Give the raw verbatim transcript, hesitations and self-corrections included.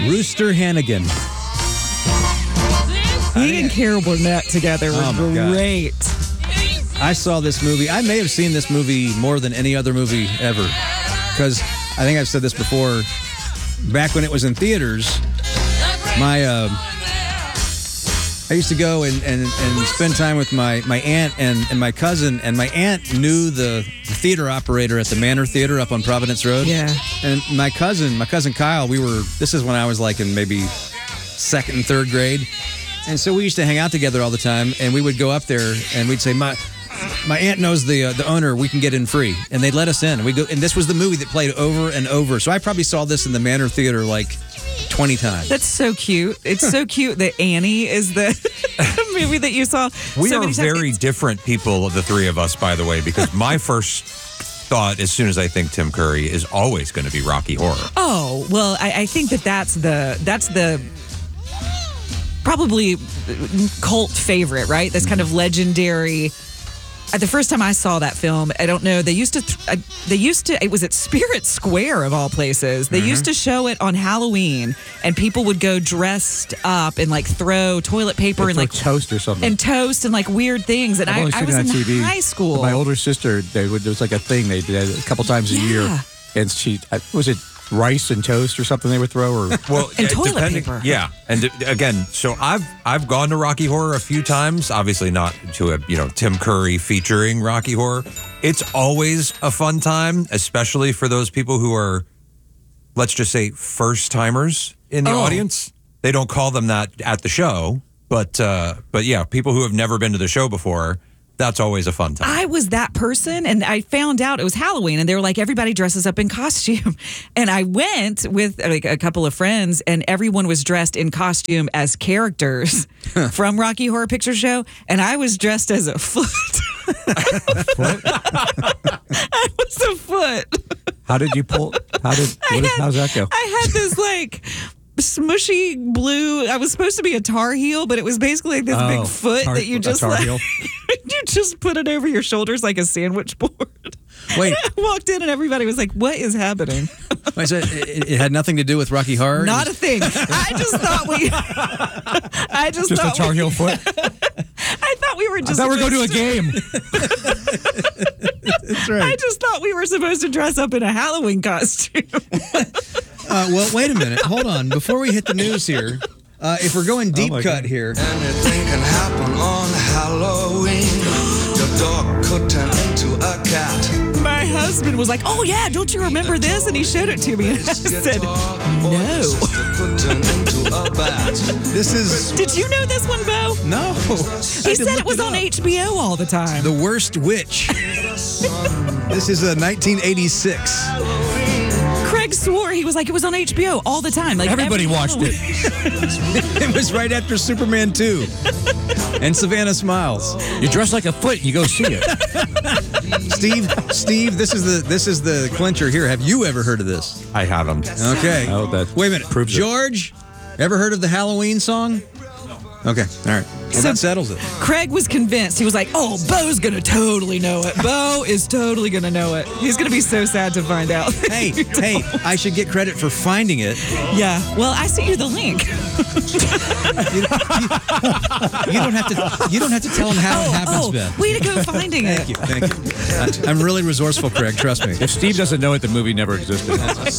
Rooster Hannigan. He and Carol Burnett together were Oh, my God. great. I saw this movie. I may have seen this movie more than any other movie ever. Because I think I've said this before. Back when it was in theaters, my uh, I used to go and, and, and spend time with my, my aunt and, and my cousin. And my aunt knew the, the theater operator at the Manor Theater up on Providence Road. Yeah. And my cousin, my cousin Kyle, we were, this is when I was like in maybe second and third grade. And so we used to hang out together all the time. And we would go up there and we'd say, my my aunt knows the uh, the owner, we can get in free. And they'd let us in. And we go, and this was the movie that played over and over. So I probably saw this in the Manor Theater like twenty times. That's so cute. It's so cute that Annie is the movie that you saw. We so are many times. very It's- different people, the three of us, by the way, because my first thought, as soon as I think Tim Curry, is always going to be Rocky Horror. Oh, well, I, I think that that's the that's the probably cult favorite, right? That's kind of legendary. Uh, The first time I saw that film, I don't know. They used to, th- uh, they used to. It was at Spirit Square of all places. They used to show it on Halloween, and people would go dressed up and like throw toilet paper and like like toast or something. and toast and like weird things. And I've I, only I seen was it in on T V. high school. My older sister, they would, there was like a thing they did a couple times a Yeah. year, and she uh, was it rice and toast or something they would throw, or Well, And yeah, toilet depending- paper. Yeah, and d- again, so I've I've gone to Rocky Horror a few times. Obviously, not to a you know Tim Curry featuring Rocky Horror. It's always a fun time, especially for those people who are, let's just say, first timers in the Oh. audience. They don't call them that at the show, but uh, but yeah, people who have never been to the show before. That's always a fun time. I was that person, and I found out it was Halloween, and they were like, everybody dresses up in costume. And I went with like a couple of friends, and everyone was dressed in costume as characters from Rocky Horror Picture Show, and I was dressed as a foot. I was a foot. how did you pull? How did? I What, had- how's that go? I had this like smushy blue. I was supposed to be a Tar Heel, but it was basically like this Oh, big foot tar- that you a just Tar like, Heel? you just put it over your shoulders like a sandwich board. Wait. I walked in and everybody was like, "What is happening?" I said it, it had nothing to do with Rocky Horror. Not a thing. I just thought we. I just, Just a thought Tar we, Heel foot. I thought we were I just. thought we were going to a game. That's right. I just thought we were supposed to dress up in a Halloween costume. Uh, well, wait a minute. Hold on. Before we hit the news here, uh, if we're going deep my cut God. here, Anything can happen on Halloween. Your dog could turn into a cat. My husband was like, "Oh yeah, don't you remember this?" And he showed it to me, and I said, "No." Could turn into a bat. this is Did you know this one, Bo? no. He said it was on H B O all the time. The Worst Witch. This is a nineteen eighty-six. Craig swore he was like it was on H B O all the time. Like Everybody every watched it. It was right after Superman two and Savannah Smiles. You dress like a foot, you go see it. Steve, Steve, this is the this is the clincher here. Have you ever heard of this? I haven't. Okay. Oh, that Wait a minute. proves it. George, ever heard of the Halloween song? Okay. All right. Well, So- that settles it. Craig was convinced. He was like, "Oh, Bo's gonna totally know it. Bo is totally gonna know it. He's gonna be so sad to find out." Hey, hey, I should get credit for finding it. Yeah. Well, I sent you the link. You don't have to. You don't have to tell him how it happens, oh, Beth. way to go finding it. Thank you. Thank you. I- I'm really resourceful, Craig. Trust me. If Steve doesn't know it, the movie never existed.